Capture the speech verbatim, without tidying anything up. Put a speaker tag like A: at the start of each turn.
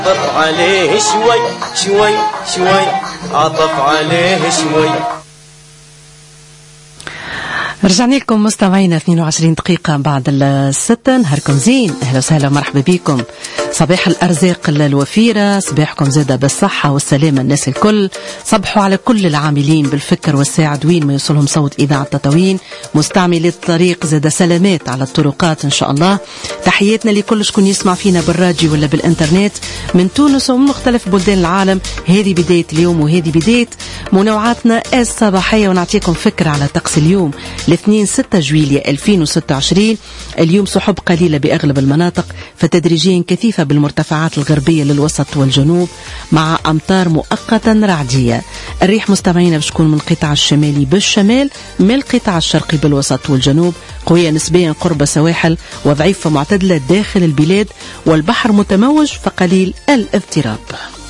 A: عطف عليه شوي شوي شوي، عطف عليه شوي.
B: رجعنا لكم مستمعينا اثنين وعشرين دقيقة بعد الستة. نهاركم زين، أهلا وسهلا ومرحبا بكم. صباح الأرزاق الوفيرة، صباحكم زادة بالصحة والسلامة الناس الكل. صبحوا على كل العاملين بالفكر والساعد وين ما يوصلهم صوت إذاعة تطاوين. مستعملي الطريق زادة سلامات على الطرقات إن شاء الله. تحياتنا لكل شكون يسمع فينا بالراديو ولا بالإنترنت من تونس ومن مختلف بلدان العالم. هذه بداية اليوم وهذه بداية منوعاتنا الصباحية، ونعطيكم فكرة على طقس اليوم الاثنين ستة جويلية ألفين وستة وعشرين. اليوم سحب قليلة بأغلب المناطق، فتدريجيا كثيفة بالمرتفعات الغربية للوسط والجنوب مع أمطار مؤقتا رعدية. الريح مستمعين باش تكون من القطاع الشمالي بالشمال، من القطاع الشرقي بالوسط والجنوب، قوية نسبيا قرب سواحل وضعيفة معتدلة داخل البلاد، والبحر متموج فقليل الاضطراب.